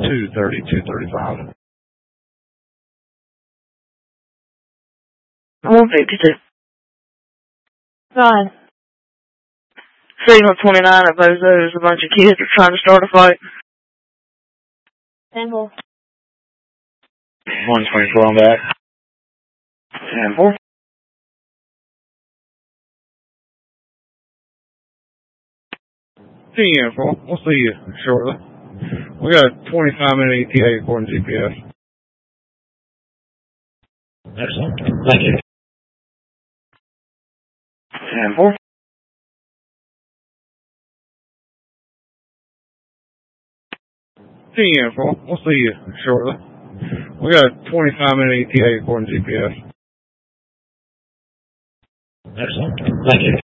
230, 235. 152. Fine. Signal 29 at Bozo. There's a bunch of kids that are trying to start a fight. 10-4. 124 on back. 10-4. TN4. We'll see you shortly. We got a 25-minute ETA according to GPS. Excellent. Thank you. 10-4. TN4. We'll see you shortly. We got a 25-minute ETA according to GPS. Excellent. Thank you.